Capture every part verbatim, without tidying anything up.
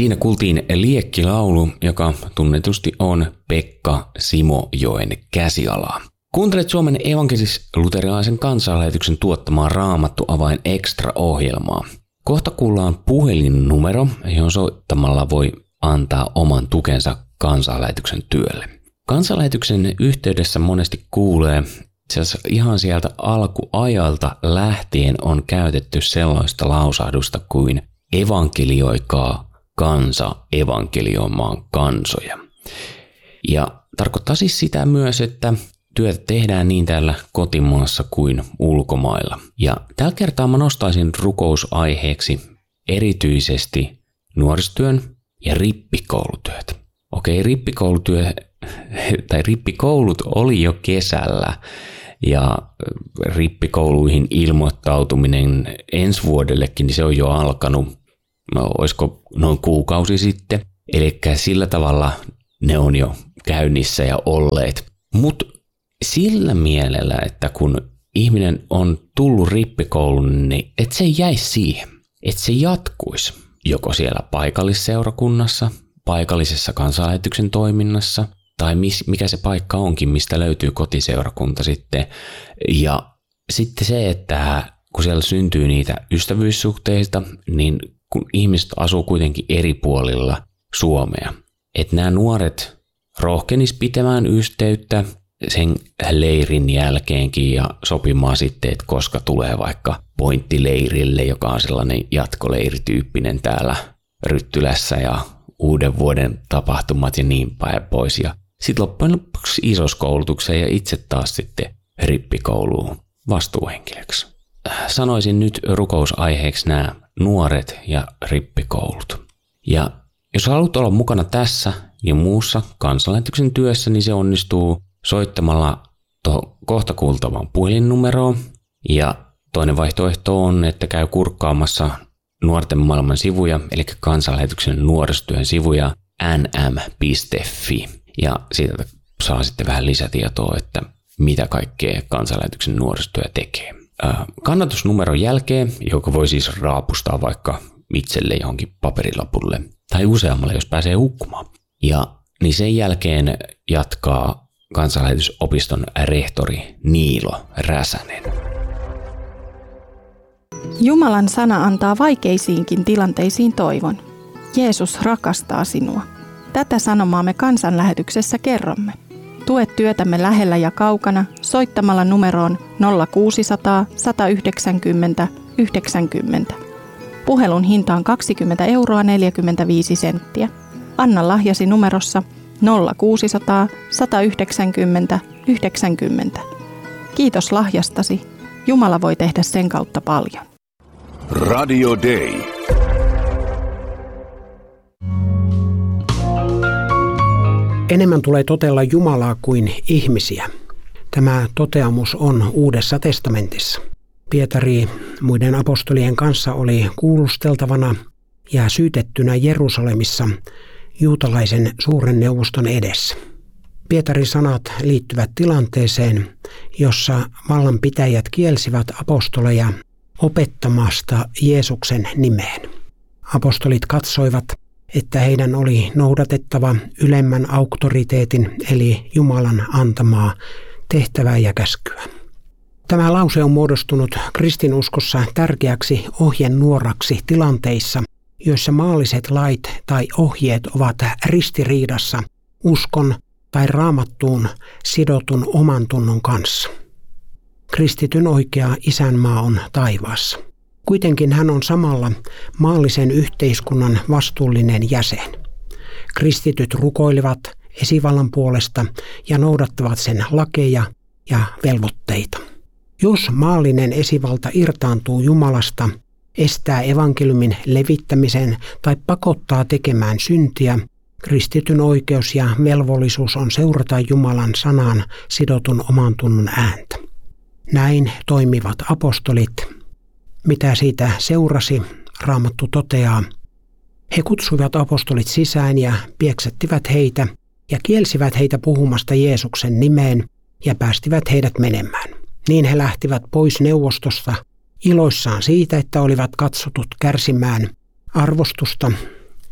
Siinä kuultiin liekkilaulu, joka tunnetusti on Pekka Simojoen käsialaa. Kuuntelet Suomen evankelis-luterilaisen kansanlähetyksen tuottamaa Raamattu avain Extra-ohjelmaa. Kohta kuullaan puhelinnumero, johon soittamalla voi antaa oman tukensa kansanlähetyksen työlle. Kansanlähetyksen yhteydessä monesti kuulee, itse asiassa ihan sieltä alkuajalta lähtien on käytetty sellaista lausahdusta kuin evankelioikaa kansa evankelioimaan kansoja. Ja tarkoittaa siis sitä myös, että työtä tehdään niin täällä kotimaassa kuin ulkomailla. Ja tällä kertaa mä nostaisin rukousaiheeksi erityisesti nuorisotyön ja rippikoulutyöt. Okei, rippikoulutyö tai rippikoulut oli jo kesällä ja rippikouluihin ilmoittautuminen ensi vuodellekin, niin se on jo alkanut, no, olisiko noin kuukausi sitten. Eli sillä tavalla ne on jo käynnissä ja olleet. Mutta sillä mielellä, että kun ihminen on tullut rippikouluun, niin et se jäisi siihen. Että se jatkuisi joko siellä paikallisseurakunnassa, paikallisessa kansanlähetyksen toiminnassa, tai mis, mikä se paikka onkin, mistä löytyy kotiseurakunta sitten. Ja sitten se, että kun siellä syntyy niitä ystävyyssuhteita, niin kun ihmiset asuu kuitenkin eri puolilla Suomea, että nämä nuoret rohkenis pitämään yhteyttä sen leirin jälkeenkin ja sopimaan sitten, että koska tulee vaikka pointtileirille, joka on sellainen jatkoleirityyppinen täällä Ryttylässä ja uuden vuoden tapahtumat ja niin päin pois. Ja sitten loppujen lopuksi isoskoulutukseen ja itse taas sitten rippikouluun vastuuhenkilöksi. Sanoisin nyt rukousaiheeksi nämä nuoret ja rippikoulut. Ja jos haluat olla mukana tässä ja muussa kansanlähetyksen työssä, niin se onnistuu soittamalla tuohon kohta kuultavaan puhelinnumeroon. Ja toinen vaihtoehto on, että käy kurkkaamassa Nuorten maailman sivuja, eli kansanlähetyksen nuorisotyön sivuja n m piste f i. Ja siitä saa sitten vähän lisätietoa, että mitä kaikkea kansanlähetyksen nuorisotyö tekee. Kannatusnumeron jälkeen, joka voi siis raapustaa vaikka itselle johonkin paperilapulle tai useammalle, jos pääsee hukkumaan. Ja niin sen jälkeen jatkaa kansanlähetysopiston rehtori Niilo Räsänen. Jumalan sana antaa vaikeisiinkin tilanteisiin toivon. Jeesus rakastaa sinua. Tätä sanomaa me kansanlähetyksessä kerromme. Tue työtämme lähellä ja kaukana soittamalla numeroon nolla kuusisataa, sata yhdeksänkymmentä, yhdeksänkymmentä. Puhelun hinta on kaksikymmentä euroa neljäkymmentäviisi senttiä. Anna lahjasi numerossa nolla kuusisataa, sata yhdeksänkymmentä, yhdeksänkymmentä. Kiitos lahjastasi. Jumala voi tehdä sen kautta paljon. Radio Day. Enemmän tulee totella Jumalaa kuin ihmisiä. Tämä toteamus on Uudessa testamentissa. Pietari muiden apostolien kanssa oli kuulusteltavana ja syytettynä Jerusalemissa juutalaisen suuren neuvoston edessä. Pietarin sanat liittyvät tilanteeseen, jossa vallanpitäjät kielsivät apostoleja opettamasta Jeesuksen nimeen. Apostolit katsoivat, että heidän oli noudatettava ylemmän auktoriteetin eli Jumalan antamaa tehtävää ja käskyä. Tämä lause on muodostunut kristinuskossa tärkeäksi ohjenuoraksi tilanteissa, joissa maalliset lait tai ohjeet ovat ristiriidassa uskon tai raamattuun sidotun oman tunnon kanssa. Kristityn oikea isänmaa on taivaassa. Kuitenkin hän on samalla maallisen yhteiskunnan vastuullinen jäsen. Kristityt rukoilevat esivallan puolesta ja noudattavat sen lakeja ja velvoitteita. Jos maallinen esivalta irtaantuu Jumalasta, estää evankeliumin levittämisen tai pakottaa tekemään syntiä, kristityn oikeus ja velvollisuus on seurata Jumalan sanaan sidotun oman tunnon ääntä. Näin toimivat apostolit. Mitä siitä seurasi, Raamattu toteaa. He kutsuivat apostolit sisään ja pieksettivät heitä ja kielsivät heitä puhumasta Jeesuksen nimeen ja päästivät heidät menemään. Niin he lähtivät pois neuvostosta iloissaan siitä, että olivat katsotut kärsimään arvostusta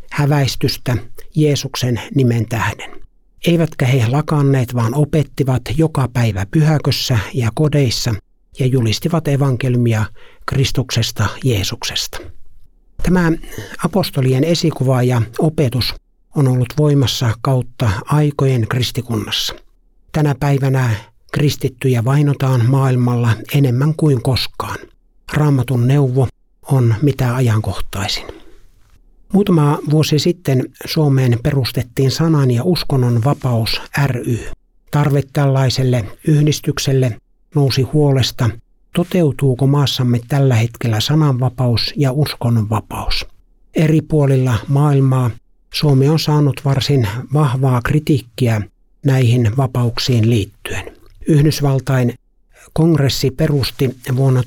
häväistystä Jeesuksen nimen tähden. Eivätkä he lakanneet, vaan opettivat joka päivä pyhäkössä ja kodeissa ja julistivat evankeliumia Kristuksesta Jeesuksesta. Tämä apostolien esikuva ja opetus on ollut voimassa kautta aikojen kristikunnassa. Tänä päivänä kristittyjä vainotaan maailmalla enemmän kuin koskaan. Raamatun neuvo on mitä ajankohtaisin. Muutama vuosi sitten Suomeen perustettiin Sanan ja uskonnon vapaus ry. Tarve tällaiselle yhdistykselle nousi huolesta, toteutuuko maassamme tällä hetkellä sananvapaus ja uskonnonvapaus. Eri puolilla maailmaa Suomi on saanut varsin vahvaa kritiikkiä näihin vapauksiin liittyen. Yhdysvaltain kongressi perusti vuonna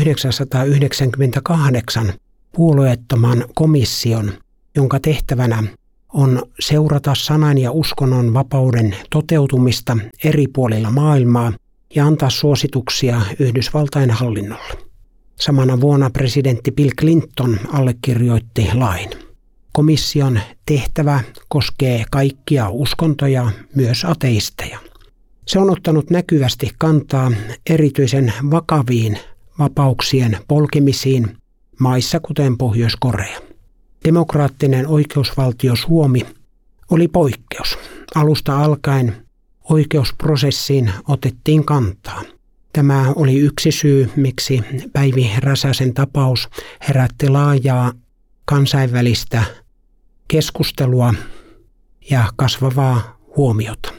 tuhatyhdeksänsataayhdeksänkymmentäkahdeksan puolueettoman komission, jonka tehtävänä on seurata sanan ja uskonnon vapauden toteutumista eri puolilla maailmaa ja antaa suosituksia Yhdysvaltain hallinnolle. Samana vuonna presidentti Bill Clinton allekirjoitti lain. Komission tehtävä koskee kaikkia uskontoja, myös ateisteja. Se on ottanut näkyvästi kantaa erityisen vakaviin vapauksien polkemisiin maissa kuten Pohjois-Korea. Demokraattinen oikeusvaltio Suomi oli poikkeus. Alusta alkaen oikeusprosessiin otettiin kantaa. Tämä oli yksi syy, miksi Päivi Räsäsen tapaus herätti laajaa kansainvälistä keskustelua ja kasvavaa huomiota.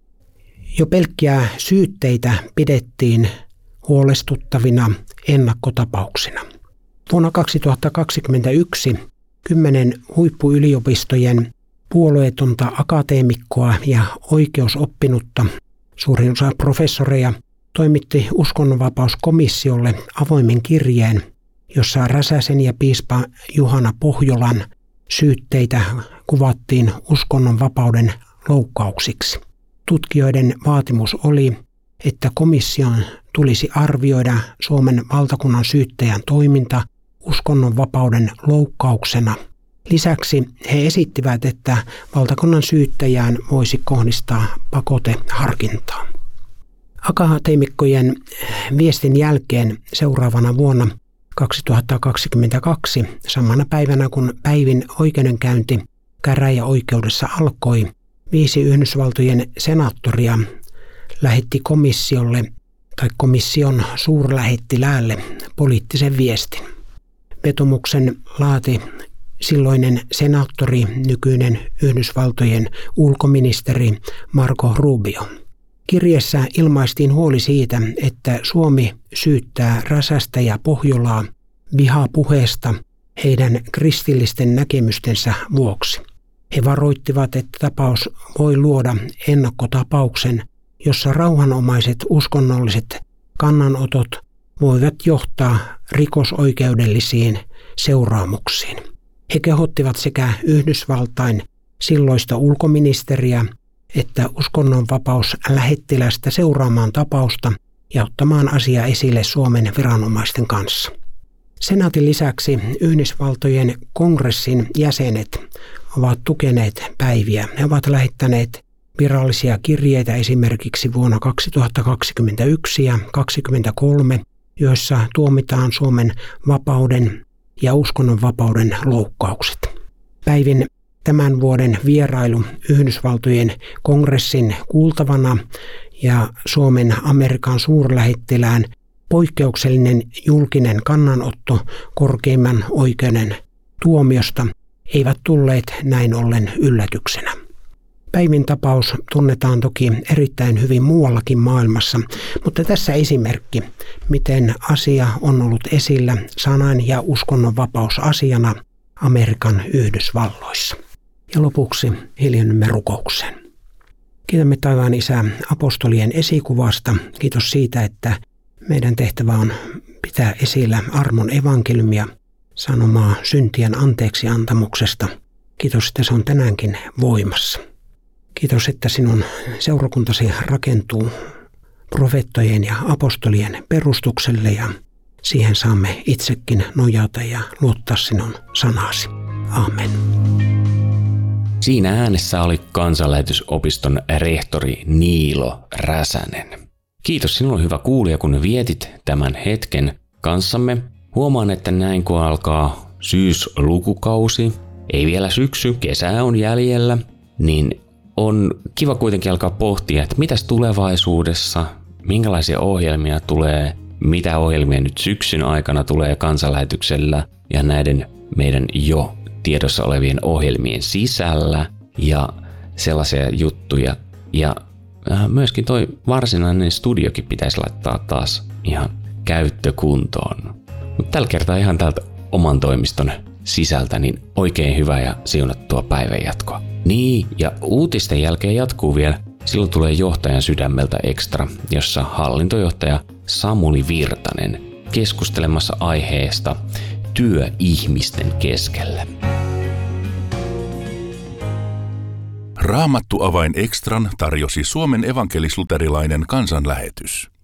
Jo pelkkiä syytteitä pidettiin huolestuttavina ennakkotapauksina. Vuonna kaksituhattakaksikymmentäyksi kymmenen huippuyliopistojen puolueetonta akateemikkoa ja oikeusoppinutta, suurin osa professoreja, toimitti uskonnonvapauskomissiolle avoimen kirjeen, jossa Räsäsen ja piispa Juhana Pohjolan syytteitä kuvattiin uskonnonvapauden loukkauksiksi. Tutkijoiden vaatimus oli, että komission tulisi arvioida Suomen valtakunnan syyttäjän toiminta uskonnonvapauden loukkauksena. Lisäksi he esittivät, että valtakunnan syyttäjään voisi kohdistaa pakoteharkintaa. Akateemikkojen viestin jälkeen seuraavana vuonna kaksituhattakaksikymmentäkaksi, samana päivänä kun Päivin oikeudenkäynti käräjäoikeudessa alkoi, viisi Yhdysvaltojen senaattoria lähetti komissiolle tai komission suurlähettiläälle poliittisen viestin. Vetomuksen laati silloinen senaattori, nykyinen Yhdysvaltojen ulkoministeri Marco Rubio. Kirjeessä ilmaistiin huoli siitä, että Suomi syyttää Räsästä ja Pohjolaa vihapuheesta heidän kristillisten näkemystensä vuoksi. He varoittivat, että tapaus voi luoda ennakkotapauksen, jossa rauhanomaiset uskonnolliset kannanotot voivat johtaa rikosoikeudellisiin seuraamuksiin. He kehottivat sekä Yhdysvaltain silloista ulkoministeriä että uskonnonvapauslähettilästä seuraamaan tapausta ja ottamaan asia esille Suomen viranomaisten kanssa. Senaatin lisäksi Yhdysvaltojen kongressin jäsenet ovat tukeneet Päiviä. He ovat lähettäneet virallisia kirjeitä esimerkiksi vuonna kaksituhattakaksikymmentäyksi ja kaksituhattakaksikymmentäkolme, joissa tuomitaan Suomen vapauden ja uskonnonvapauden loukkaukset. Päivin tämän vuoden vierailu Yhdysvaltojen kongressin kuultavana ja Suomen Amerikan suurlähettilään poikkeuksellinen julkinen kannanotto korkeimman oikeuden tuomiosta eivät tulleet näin ollen yllätyksenä. Päivin tapaus tunnetaan toki erittäin hyvin muuallakin maailmassa, mutta tässä esimerkki, miten asia on ollut esillä sanan- ja uskonnonvapausasiana Amerikan Yhdysvalloissa. Ja lopuksi hiljennymme rukoukseen. Kiitämme taivaan Isä apostolien esikuvasta. Kiitos siitä, että meidän tehtävä on pitää esillä armon evankeliumia, sanomaa syntien anteeksi antamuksesta. Kiitos, että se on tänäänkin voimassa. Kiitos, että sinun seurakuntasi rakentuu profeettojen ja apostolien perustukselle ja siihen saamme itsekin nojata ja luottaa sinun sanasi. Amen. Siinä äänessä oli Kansanlähetysopiston rehtori Niilo Räsänen. Kiitos sinulle hyvä kuulija, kun vietit tämän hetken kanssamme. Huomaan, että näin kun alkaa syyslukukausi, ei vielä syksy, kesä on jäljellä, niin on kiva kuitenkin alkaa pohtia, että mitäs tulevaisuudessa, minkälaisia ohjelmia tulee, mitä ohjelmia nyt syksyn aikana tulee Kansanlähetyksellä ja näiden meidän jo tiedossa olevien ohjelmien sisällä ja sellaisia juttuja. Ja myöskin toi varsinainen studiokin pitäisi laittaa taas ihan käyttökuntoon. Mutta tällä kertaa ihan täältä oman toimiston sisältä, niin oikein hyvää ja siunattua päivänjatkoa. Niin, ja uutisten jälkeen jatkuu vielä. Silloin tulee johtajan sydämeltä ekstra, jossa hallintojohtaja Samuli Virtanen keskustelemassa aiheesta työ ihmisten keskellä. Raamattu avain ekstran tarjosi Suomen evankelis-luterilainen kansanlähetys.